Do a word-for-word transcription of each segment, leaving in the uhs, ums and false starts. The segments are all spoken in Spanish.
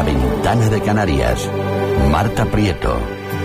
Ventana de Canarias. Marta Prieto.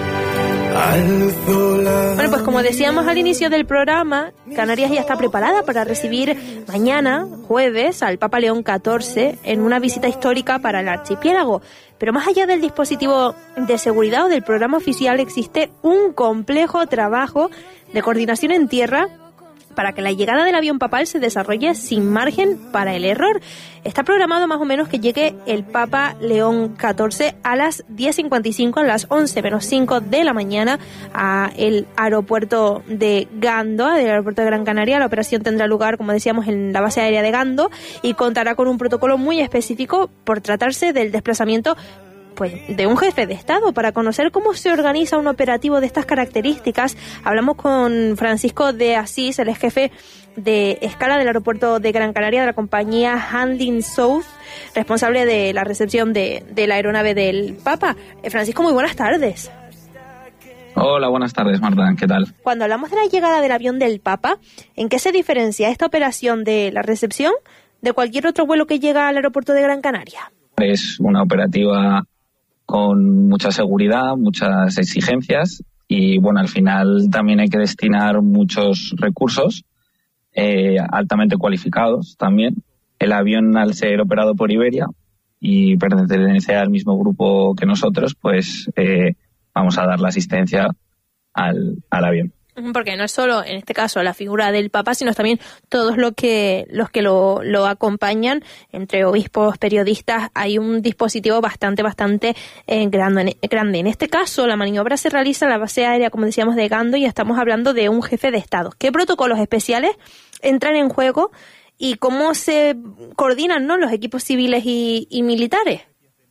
Bueno, pues como decíamos al inicio del programa, Canarias ya está preparada para recibir mañana, jueves, al Papa León catorce en una visita histórica para el archipiélago. Pero más allá del dispositivo de seguridad o del programa oficial, existe un complejo trabajo de coordinación en tierra para que la llegada del avión papal se desarrolle sin margen para el error. Está programado más o menos que llegue el Papa León catorce a las diez cincuenta y cinco, a las once menos cinco de la mañana, a el aeropuerto de Gando, del aeropuerto de Gran Canaria. La operación tendrá lugar, como decíamos, en la base aérea de Gando y contará con un protocolo muy específico por tratarse del desplazamiento pues de un jefe de Estado. Para conocer cómo se organiza un operativo de estas características, hablamos con Francisco de Asís, el jefe de escala del aeropuerto de Gran Canaria de la compañía Handling South, responsable de la recepción de, de la aeronave del Papa. Eh, Francisco, muy buenas tardes. Hola, buenas tardes, Marta, ¿qué tal? Cuando hablamos de la llegada del avión del Papa, ¿en qué se diferencia esta operación de la recepción de cualquier otro vuelo que llega al aeropuerto de Gran Canaria? Es una operativa con mucha seguridad, muchas exigencias y, bueno, al final también hay que destinar muchos recursos eh, altamente cualificados también. El avión, al ser operado por Iberia y pertenecer al mismo grupo que nosotros, pues eh, vamos a dar la asistencia al, al avión. Porque no es solo, en este caso, la figura del Papa, sino también todos lo que, los que lo, lo acompañan, entre obispos, periodistas. Hay un dispositivo bastante, bastante eh, grande, grande. En este caso, la maniobra se realiza en la base aérea, como decíamos, de Gando, y estamos hablando de un jefe de Estado. ¿Qué protocolos especiales entran en juego y cómo se coordinan, ¿no?, los equipos civiles y, y militares?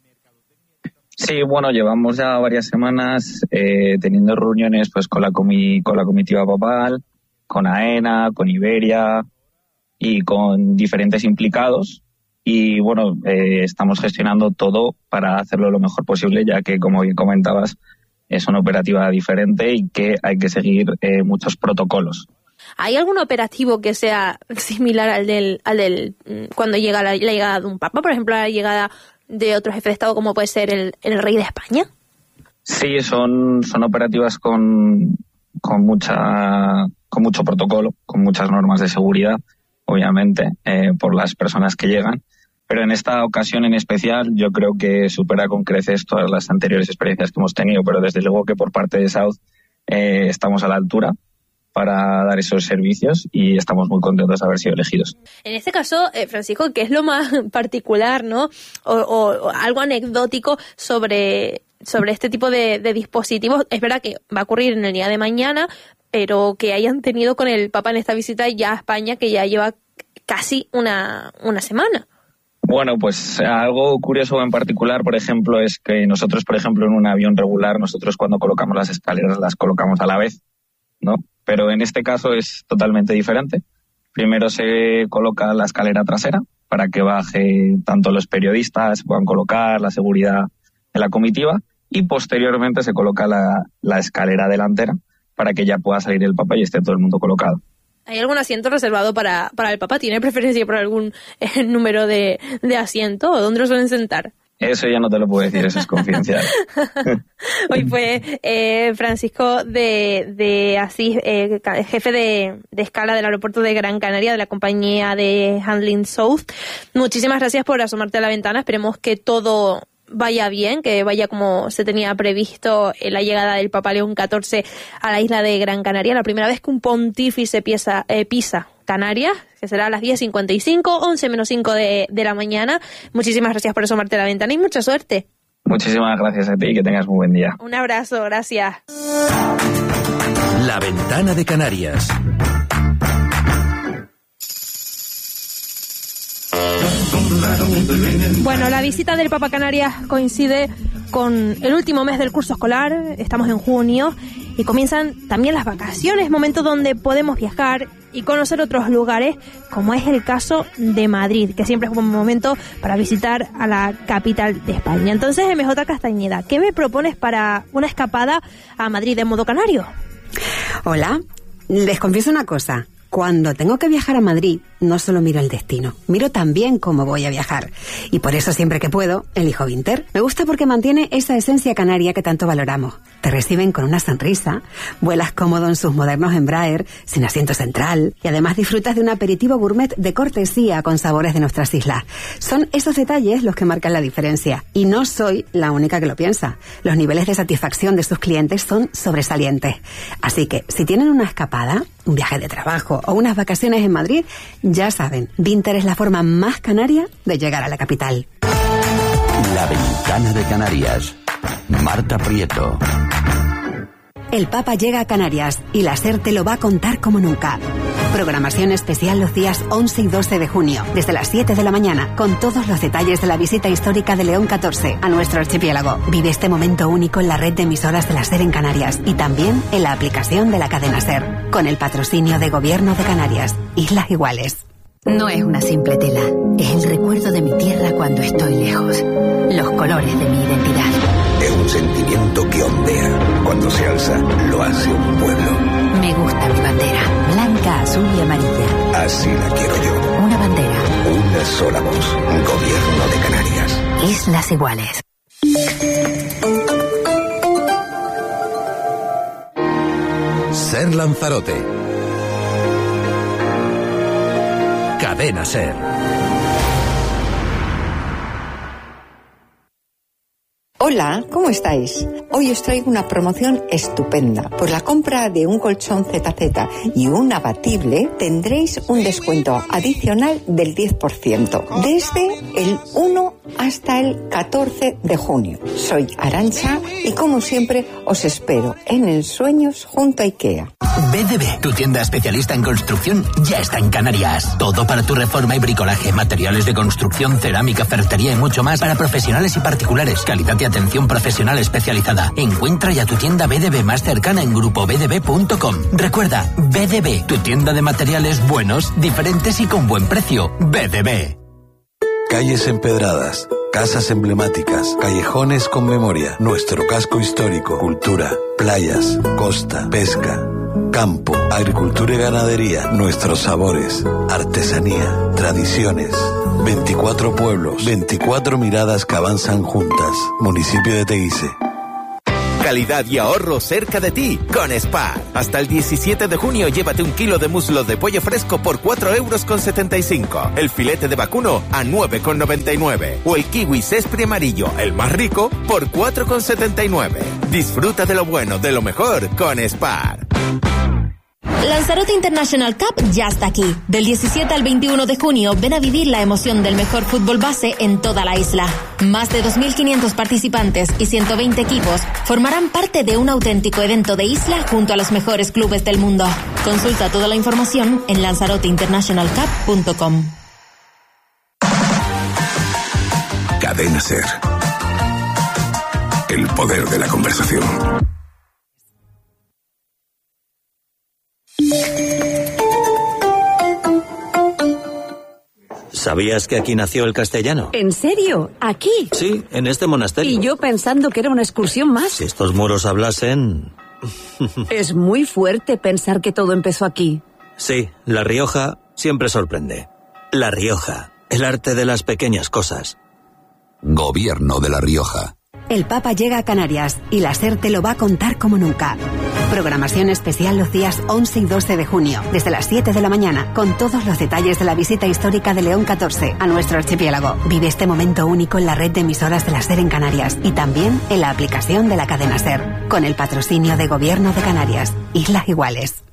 Sí, bueno, llevamos ya varias semanas eh, teniendo reuniones pues con la comi- con la comitiva papal, con AENA, con Iberia y con diferentes implicados. Y bueno, eh, estamos gestionando todo para hacerlo lo mejor posible, ya que, como bien comentabas, es una operativa diferente y que hay que seguir eh, muchos protocolos. ¿Hay algún operativo que sea similar al del, al del cuando llega la, la llegada de un papa, por ejemplo, la llegada de otro jefe de Estado como puede ser el, el rey de España? Sí, son, son operativas con, con mucha con mucho protocolo, con muchas normas de seguridad, obviamente, eh, por las personas que llegan. Pero en esta ocasión en especial yo creo que supera con creces todas las anteriores experiencias que hemos tenido, pero desde luego que por parte de South eh, estamos a la altura para dar esos servicios y estamos muy contentos de haber sido elegidos. En este caso, eh, Francisco, ¿qué es lo más particular, no, o, o, o algo anecdótico sobre, sobre este tipo de, de dispositivos? Es verdad que va a ocurrir en el día de mañana, pero que hayan tenido con el Papa en esta visita ya a España, que ya lleva casi una, una semana. Bueno, pues algo curioso en particular, por ejemplo, es que nosotros, por ejemplo, en un avión regular, nosotros cuando colocamos las escaleras las colocamos a la vez, ¿no? Pero en este caso es totalmente diferente. Primero se coloca la escalera trasera para que baje tanto los periodistas, se puedan colocar, la seguridad de la comitiva, y posteriormente se coloca la, la escalera delantera para que ya pueda salir el Papa y esté todo el mundo colocado. ¿Hay algún asiento reservado para, para el Papa? ¿Tiene preferencia por algún eh, número de, de asiento o dónde lo suelen sentar? Eso ya no te lo puedo decir, eso es confidencial. Hoy fue eh, Francisco de, de Asís, eh, jefe de, de escala del aeropuerto de Gran Canaria, de la compañía de Handling South. Muchísimas gracias por asomarte a la ventana. Esperemos que todo vaya bien, que vaya como se tenía previsto en la llegada del Papa León catorce a la isla de Gran Canaria. La primera vez que un pontífice pisa, eh, pisa Canarias, que será a las diez cincuenta y cinco, once menos cinco de, de la mañana. Muchísimas gracias por asomarte a la ventana y mucha suerte. Muchísimas gracias a ti y que tengas muy buen día. Un abrazo, gracias. La Ventana de Canarias. Bueno, la visita del Papa a Canarias coincide con el último mes del curso escolar. Estamos en junio y comienzan también las vacaciones, momento donde podemos viajar y conocer otros lugares, como es el caso de Madrid, que siempre es un buen momento para visitar a la capital de España. Entonces, M J Castañeda, ¿qué me propones para una escapada a Madrid de modo canario? Hola, les confieso una cosa. Cuando tengo que viajar a Madrid, no solo miro el destino, miro también cómo voy a viajar. Y por eso siempre que puedo, elijo Vinter. Me gusta porque mantiene esa esencia canaria que tanto valoramos. Te reciben con una sonrisa, vuelas cómodo en sus modernos Embraer, sin asiento central, y además disfrutas de un aperitivo gourmet de cortesía con sabores de nuestras islas. Son esos detalles los que marcan la diferencia. Y no soy la única que lo piensa. Los niveles de satisfacción de sus clientes son sobresalientes. Así que, si tienen una escapada, un viaje de trabajo o unas vacaciones en Madrid, ya saben, Vinter es la forma más canaria de llegar a la capital. La Ventana de Canarias. Marta Prieto. El Papa llega a Canarias y la SER te lo va a contar como nunca. Programación especial los días once y doce de junio, desde las siete de la mañana, con todos los detalles de la visita histórica de León catorce a nuestro archipiélago. Vive este momento único en la red de emisoras de la SER en Canarias y también en la aplicación de la cadena SER, con el patrocinio de Gobierno de Canarias. Islas Iguales. No es una simple tela, es el recuerdo de mi tierra cuando estoy lejos. Los colores de mi identidad. Es un sentimiento que ondea. Cuando se alza, lo hace un pueblo. Me gusta mi bandera, blanca, azul y amarilla. Así la quiero yo. Una bandera. Una sola voz. Gobierno de Canarias. Islas Iguales. SER Lanzarote. Cadena SER. Hola, ¿cómo estáis? Hoy os traigo una promoción estupenda. Por la compra de un colchón Z Z y un abatible tendréis un descuento adicional del diez por ciento desde el uno hasta el catorce de junio. Soy Arantxa y como siempre os espero en Ensueños junto a IKEA. B D B, tu tienda especialista en construcción, ya está en Canarias. Todo para tu reforma y bricolaje, materiales de construcción, cerámica, ferretería y mucho más para profesionales y particulares. Calidad y atención profesional especializada. Encuentra ya tu tienda B D B más cercana en grupo b d b punto com. Recuerda, B D B, tu tienda de materiales buenos, diferentes y con buen precio. B D B. Calles empedradas, casas emblemáticas, callejones con memoria, nuestro casco histórico, cultura, playas, costa, pesca, campo, agricultura y ganadería, nuestros sabores, artesanía, tradiciones. veinticuatro pueblos, veinticuatro miradas que avanzan juntas. Municipio de Teguise. Calidad y ahorro cerca de ti con Spar. Hasta el diecisiete de junio llévate un kilo de muslo de pollo fresco por cuatro euros con setenta y cinco. El filete de vacuno a nueve con noventa y nueve. O el kiwi sespri amarillo, el más rico, por cuatro con setenta y nueve. Disfruta de lo bueno, de lo mejor con Spar. Lanzarote International Cup ya está aquí. Del diecisiete al veintiuno de junio, ven a vivir la emoción del mejor fútbol base en toda la isla. Más de dos mil quinientos participantes y ciento veinte equipos formarán parte de un auténtico evento de isla junto a los mejores clubes del mundo. Consulta toda la información en lanzarote international cup punto com. Cadena SER. El poder de la conversación. ¿Sabías que aquí nació el castellano? ¿En serio? ¿Aquí? Sí, en este monasterio. Y yo pensando que era una excursión más. Si estos muros hablasen... Es muy fuerte pensar que todo empezó aquí. Sí, La Rioja siempre sorprende. La Rioja, el arte de las pequeñas cosas. Gobierno de La Rioja. El Papa llega a Canarias y la SER te lo va a contar como nunca. Programación especial los días once y doce de junio, desde las siete de la mañana, con todos los detalles de la visita histórica de León catorce a nuestro archipiélago. Vive este momento único en la red de emisoras de la SER en Canarias y también en la aplicación de la cadena SER, con el patrocinio de Gobierno de Canarias. Islas Iguales.